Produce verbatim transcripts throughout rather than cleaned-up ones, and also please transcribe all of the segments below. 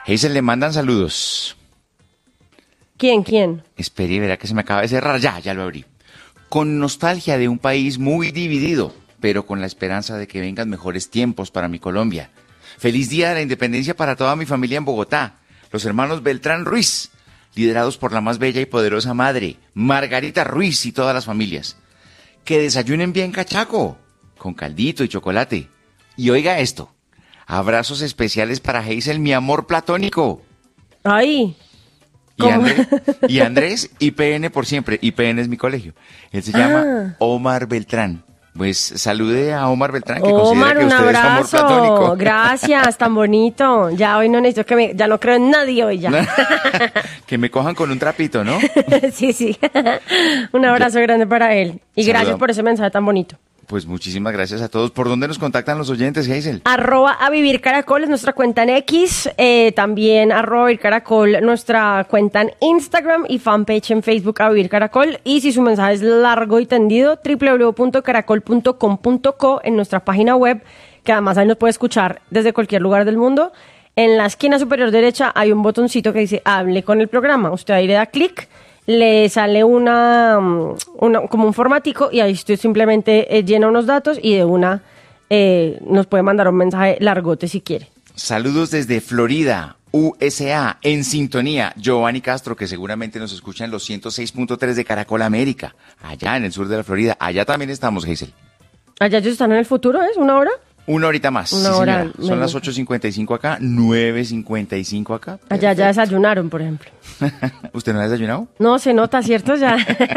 Hazel, le mandan saludos. ¿Quién, quién? Espere, verá que se me acaba de cerrar. Ya, ya lo abrí. Con nostalgia de un país muy dividido, pero con la esperanza de que vengan mejores tiempos para mi Colombia. Feliz Día de la Independencia para toda mi familia en Bogotá. Los hermanos Beltrán Ruiz, liderados por la más bella y poderosa madre, Margarita Ruiz, y todas las familias. Que desayunen bien cachaco, con caldito y chocolate. Y oiga esto, abrazos especiales para Hazel, mi amor platónico. Ay. Y, André, y Andrés, I P N por siempre. I P N es mi colegio. Él se llama Ah. Omar Beltrán. Pues salude a Omar Beltrán, que Omar, considera que un usted es amor abrazo. platónico. Gracias, tan bonito. Ya hoy no necesito que me... Ya no creo en nadie hoy ya. Que me cojan con un trapito, ¿no? Sí, sí. Un abrazo grande para él. Y Saluda. gracias por ese mensaje tan bonito. Pues muchísimas gracias a todos. ¿Por dónde nos contactan los oyentes, Hazel? Arroba a Vivir Caracol es nuestra cuenta en X, eh, también arroba Vivir Caracol nuestra cuenta en Instagram y fanpage en Facebook a Vivir Caracol. Y si su mensaje es largo y tendido, doble u doble u doble u punto caracol punto com punto co en nuestra página web, que además ahí nos puede escuchar desde cualquier lugar del mundo. En la esquina superior derecha hay un botoncito que dice hable con el programa. Usted ahí le da clic, le sale una, una como un formatico y ahí usted simplemente eh, llena unos datos y de una eh, nos puede mandar un mensaje largote si quiere. Saludos desde Florida, U S A, en sintonía. Giovanni Castro, que seguramente nos escucha en los ciento seis punto tres de Caracol América, allá en el sur de la Florida. Allá también estamos, Hazel. ¿Allá ellos están en el futuro? ¿Es una hora? Una horita más. Una sí, hora señora. Son menos. las ocho cincuenta y cinco acá, nueve cincuenta y cinco acá. Allá ya desayunaron, por ejemplo. ¿Usted no ha desayunado? No, se nota, ¿cierto? Ya.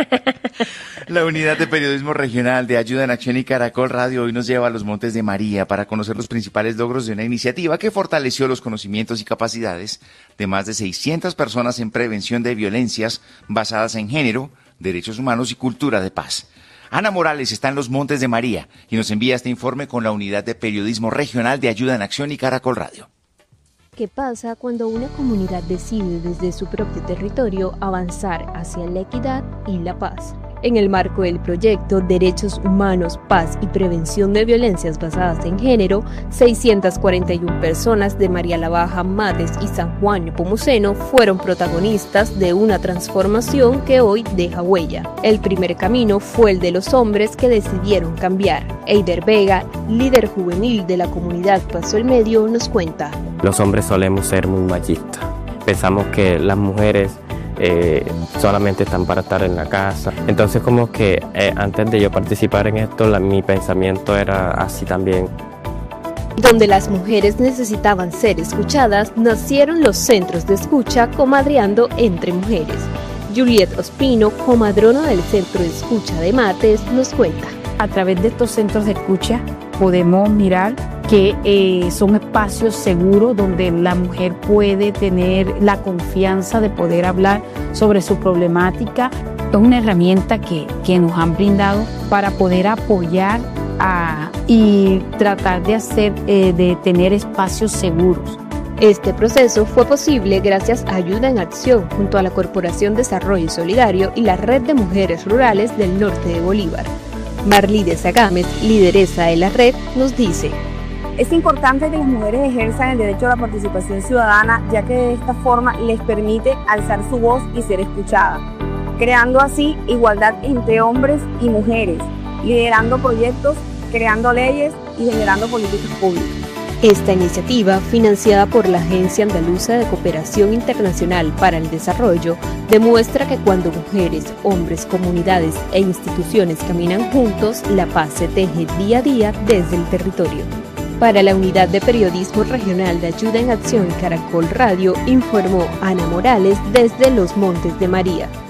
La Unidad de Periodismo Regional de Ayuda en Acción y Caracol Radio hoy nos lleva a los Montes de María para conocer los principales logros de una iniciativa que fortaleció los conocimientos y capacidades de más de seiscientas personas en prevención de violencias basadas en género, derechos humanos y cultura de paz. Ana Morales está en los Montes de María y nos envía este informe con la Unidad de Periodismo Regional de Ayuda en Acción y Caracol Radio. ¿Qué pasa cuando una comunidad decide desde su propio territorio avanzar hacia la equidad y la paz? En el marco del proyecto Derechos Humanos, Paz y Prevención de Violencias Basadas en Género, seiscientas cuarenta y una personas de María la Baja, Mates y San Juan Nepomuceno fueron protagonistas de una transformación que hoy deja huella. El primer camino fue el de los hombres que decidieron cambiar. Eider Vega, líder juvenil de la comunidad Paso el Medio, nos cuenta. Los hombres solemos ser muy machistas. Pensamos que las mujeres eh, solamente están para estar en la casa. Entonces como que eh, antes de yo participar en esto, la, mi pensamiento era así también. Donde las mujeres necesitaban ser escuchadas, nacieron los centros de escucha Comadreando entre Mujeres. Juliet Ospino, comadrona del Centro de Escucha de Mates, nos cuenta. A través de estos centros de escucha podemos mirar que eh, son espacios seguros donde la mujer puede tener la confianza de poder hablar sobre su problemática. Es una herramienta que, que nos han brindado para poder apoyar a, y tratar de, hacer, eh, de tener espacios seguros. Este proceso fue posible gracias a Ayuda en Acción junto a la Corporación Desarrollo Solidario y la Red de Mujeres Rurales del Norte de Bolívar. Marlide Sagames, lideresa de la red, nos dice: es importante que las mujeres ejerzan el derecho a la participación ciudadana, ya que de esta forma les permite alzar su voz y ser escuchadas, creando así igualdad entre hombres y mujeres, liderando proyectos, creando leyes y generando políticas públicas. Esta iniciativa, financiada por la Agencia Andaluza de Cooperación Internacional para el Desarrollo, demuestra que cuando mujeres, hombres, comunidades e instituciones caminan juntos, la paz se teje día a día desde el territorio. Para la Unidad de Periodismo Regional de Ayuda en Acción Caracol Radio, informó Ana Morales desde los Montes de María.